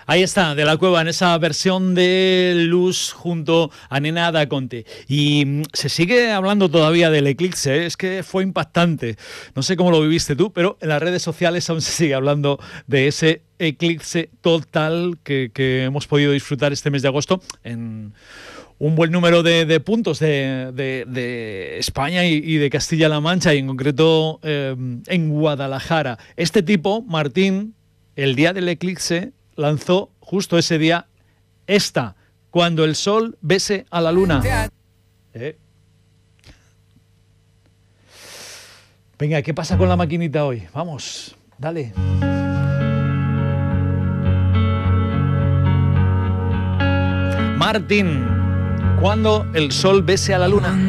Ahí está, de la Cueva, en esa versión de Luz junto a Nena Da Conte. Y se sigue hablando todavía del eclipse, ¿eh? Es que fue impactante. No sé cómo lo viviste tú, pero en las redes sociales aún se sigue hablando de ese eclipse total que hemos podido disfrutar este mes de agosto en un buen número de puntos de España y de Castilla-La Mancha, y en concreto en Guadalajara. Este tipo, Martín, el día del eclipse, lanzó justo ese día Cuando el sol bese a la luna. Venga, ¿qué pasa con la maquinita hoy? Vamos, dale. Martín, Cuando el sol bese a la luna.